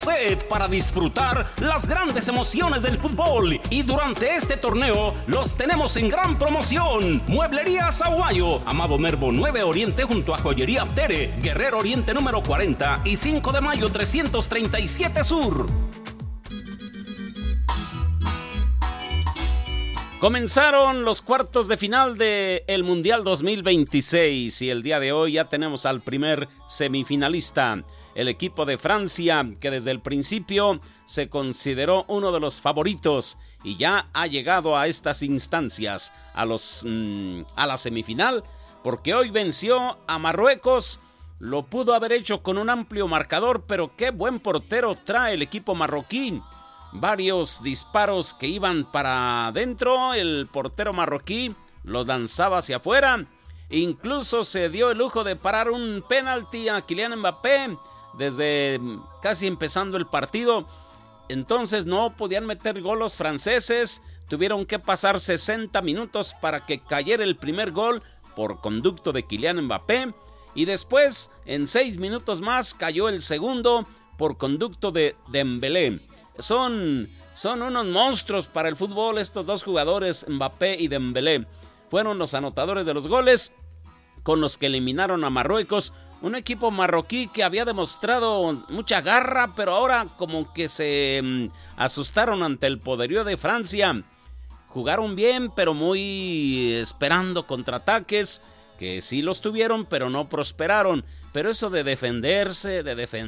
Set para disfrutar las grandes emociones del fútbol, y durante este torneo los tenemos en gran promoción. Mueblería Saguayo, Amado Nervo 9 Oriente junto a Joyería Aptere, Guerrero Oriente número 40 y 5 de mayo 337 Sur. Comenzaron los cuartos de final del Mundial 2026 y el día de hoy ya tenemos al primer semifinalista. El equipo de Francia, que desde el principio se consideró uno de los favoritos y ya ha llegado a estas instancias, a la semifinal, porque hoy venció a Marruecos. Lo pudo haber hecho con un amplio marcador, pero qué buen portero trae el equipo marroquí. Varios disparos que iban para adentro, el portero marroquí los lanzaba hacia afuera. Incluso se dio el lujo de parar un penalti a Kylian Mbappé desde casi empezando el partido. Entonces no podían meter gol los franceses, tuvieron que pasar 60 minutos para que cayera el primer gol por conducto de Kylian Mbappé, y después en 6 minutos más cayó el segundo por conducto de Dembélé. Son unos monstruos para el fútbol estos dos jugadores, Mbappé y Dembélé. Fueron los anotadores de los goles con los que eliminaron a Marruecos. Un equipo marroquí que había demostrado mucha garra, pero ahora como que se asustaron ante el poderío de Francia. Jugaron bien, pero muy esperando contraataques, que sí los tuvieron, pero no prosperaron. Pero eso de defenderse,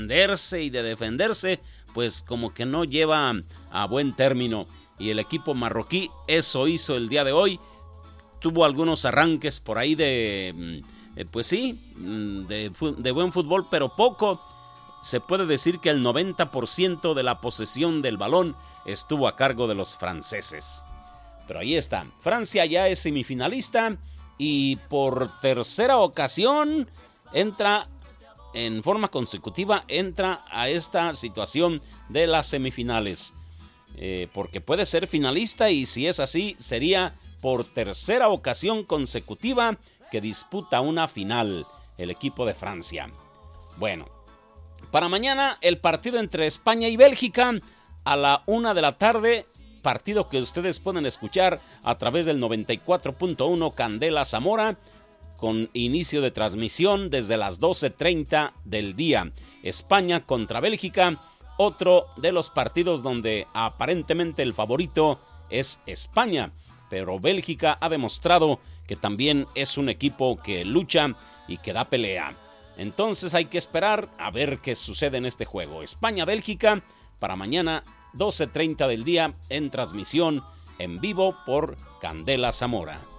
pues como que no lleva a buen término. Y el equipo marroquí eso hizo el día de hoy. Tuvo algunos arranques por ahí de buen fútbol, pero poco. Se puede decir que el 90% de la posesión del balón estuvo a cargo de los franceses. Pero ahí está, Francia ya es semifinalista y por tercera ocasión entra en forma consecutiva, entra a esta situación de las semifinales. Porque puede ser finalista, y si es así, sería por tercera ocasión consecutiva que disputa una final el equipo de Francia. Bueno, para mañana el partido entre España y Bélgica a la 1 de la tarde, partido que ustedes pueden escuchar a través del 94.1 Candela Zamora, con inicio de transmisión desde las 12:30 del día. España contra Bélgica, otro de los partidos donde aparentemente el favorito es España, pero Bélgica ha demostrado que también es un equipo que lucha y que da pelea. Entonces hay que esperar a ver qué sucede en este juego. España-Bélgica para mañana 12:30 del día en transmisión en vivo por Candela Zamora.